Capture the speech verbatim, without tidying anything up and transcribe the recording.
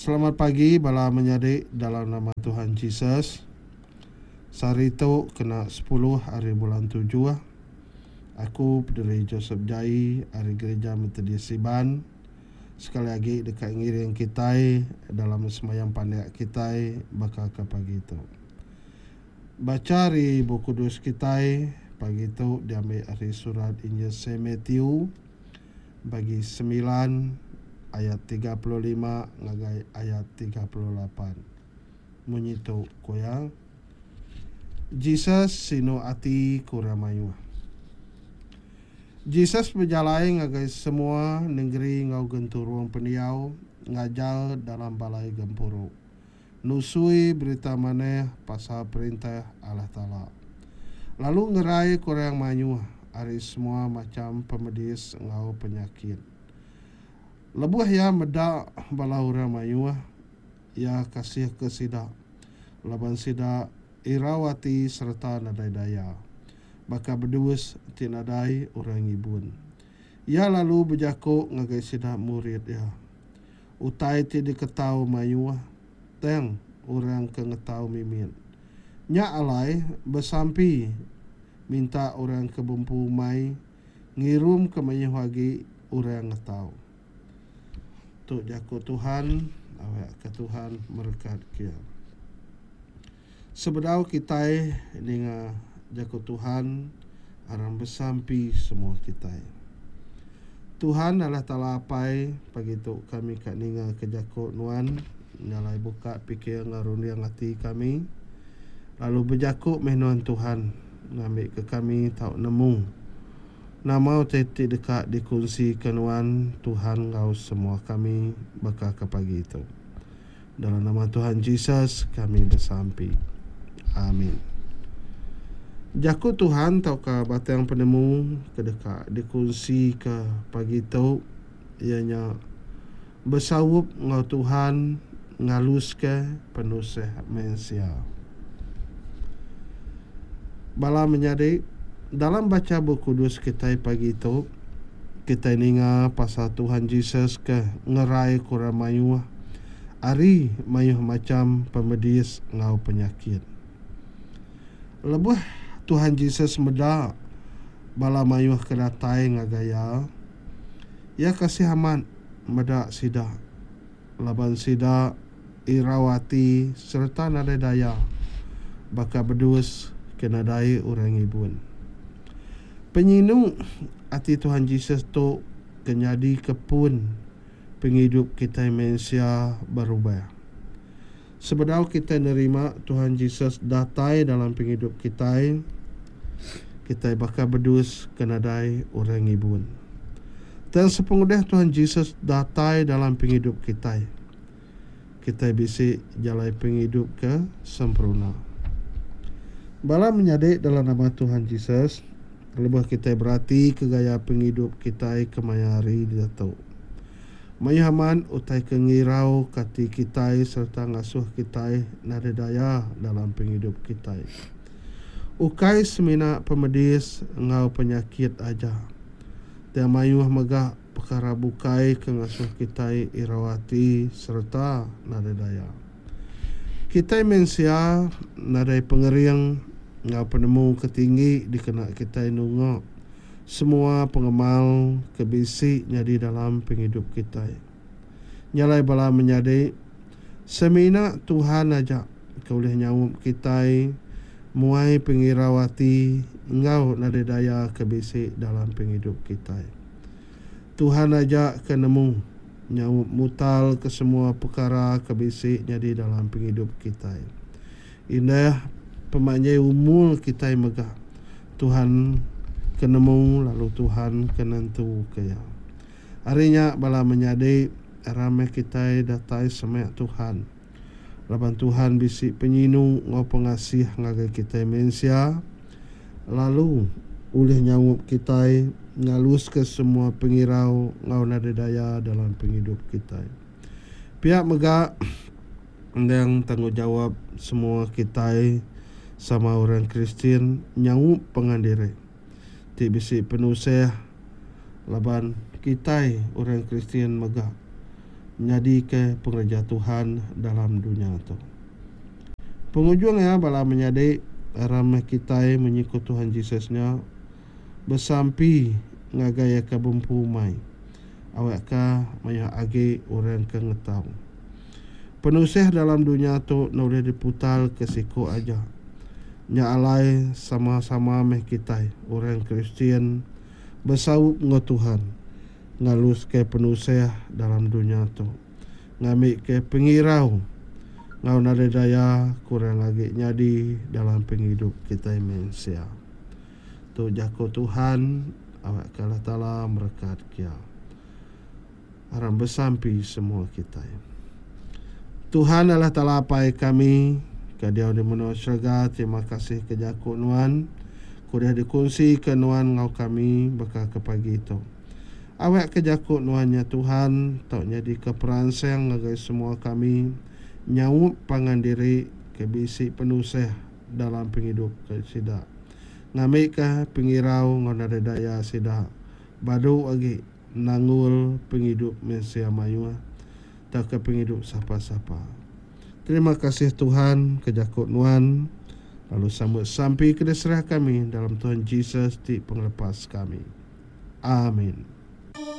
Selamat pagi bala menyadik dalam nama Tuhan Yesus. Sari itu kena sepuluh hari bulan tujuh. Aku pendiri Joseph Jai hari gereja Metodis Siban. Sekali lagi dekat ngiring kita dalam semayang pandai kita bakal ke pagi itu. Baca dari buku kudus kita pagi itu diambil dari surat Injil Saint Matthew bagi sembilan ayat tiga puluh lima ngagai ayat tiga puluh lapan. Munyi tu koya. Jesus sino ati kuramayu. Jesus berjalan ngagai semua negeri ngau genturuang pendiau ngajal dalam balai gempuru. Nusui berita maneh pasal perintah Allah Ta'ala. Lalu ngerai kurang mayu hari semua macam pemedis ngau penyakit. Lebuh ya medak bala orang mayuah ya kasih ke sida laban sida irawati serta nadai daya baka berduus tinadai orang ibun ya lalu berjakuk ngagai sida murid ya utai ti diketau mayuah teng orang kengetau mimin nya alai bersampi minta orang ke bumpu mai ngirum ke mayuhagi orang ngetau tu jaku Tuhan awak ke Tuhan berkat kia. Sebedau kita dengan jaku Tuhan aram bersampi semua kita. Tuhan Allah Ta'ala apai pagi tu kami kat ninga ke jaku nuan nyalai buka pikir ngarundi yang hati kami lalu berjakuk menuan Tuhan ngambil ke kami tak nemu nama titik dekat dikunci kenuan Tuhan kau semua kami bakal ke pagi itu. Dalam nama Tuhan Yesus kami bersampi. Amin. Jaku Tuhan tau ke batang penemu ke dekat dikunci ke pagi itu ianya bersawup ngau Tuhan ngalus ke penusih manusia. Bala menyadik dalam baca buku kudus kita pagi itu kita ninga pasal Tuhan Yesus ke ngerai kurang mayuah ari mayuh macam pemedis ngau penyakit. Lebuh Tuhan Yesus meda bala mayuah kedatai ngagaya ya kasih aman meda sida laban sida irawati serta nada daya baka berduus kenadai orang ibun. Penyinu hati Tuhan Yesus tu kenyadi kepun penghidup kita manusia berubah. Sebedau kita nerima Tuhan Yesus datai dalam penghidup kita, kita bakal berdus kenadai orang ibun. Dan sepengudah Tuhan Yesus datai dalam penghidup kita, kita bisa jalai penghidup ke sempurna. Bala menyadik dalam nama Tuhan Yesus. Lebih kita berarti ke gaya penghidup kita kemayari dia tahu. Mayaman utai kengirau kati kita serta ngasuh kita nada daya dalam penghidup kita. Ukai semina pemedis ngau penyakit aja. Dia mayuh megah perkara bukai ke ngasuh kita irawati serta nada daya. Kita mensia nada pengeriang ngau penemu ketinggi dikena kita nungok semua pengemal kebisi jadi dalam penghidup kita. Nyalai bala menyadi semina Tuhan aja boleh nyawup kita muai pengirawati ngau nada daya kebisi dalam penghidup kita. Tuhan aja kenemu nyawup mutal ke semua perkara kebisi jadi dalam penghidup kita. Indah pemanyai umul kita megah Tuhan kenemu lalu Tuhan kenentu kaya. Harinya bala menyadi ramai kita datai semak Tuhan. Laban Tuhan bisi penyinu ngau pengasih ngagai kita manusia. Lalu ulih nyawup kita ngalus ke semua pengirau ngau nada daya dalam penghidup kita. Pihak megah yang tanggungjawab semua kita sama orang Kristian nyawup pengandiri. Ti bisi penusih laban kita orang Kristian megah menjadi ke pengerja Tuhan dalam dunia tu. Penghujungnya bala menjadi ramai kita mengikut Tuhan Yesusnya bersampi ngagaya ke bumpu mai awak ka maya agi orang ke ngetau penusih dalam dunia tu boleh diputal ke siku aja nya alai sama-sama meh kita orang Kristian bersaup ngo Tuhan ngalus ke penusih dalam dunia tu ngamik ke pengirau ngau nade daya kurang lagi nyadi dalam penghidup kita manusia tu jako Tuhan awak kalah taala berkat kia aram bersampi semua kita. Tuhan adalah talapai kami kadiau di menua syurga. Terima kasih ke jako nuan kudah dikongsi ke nuan ngau kami beka ke pagi itu. Awak ke jako nuannya Tuhan tak jadi keperansang ngagai semua kami nyawut pangan diri ke bisi penusih dalam penghidup ke sida. Ngamik ke pengirau ngonada daya sida. Badu lagi nangul penghidup Mesia Mayua tak ke penghidup siapa-siapa. Terima kasih Tuhan kejakut nuan lalu sambut sampai ke desrah kami dalam Tuhan Yesus di penglepas kami. Amin.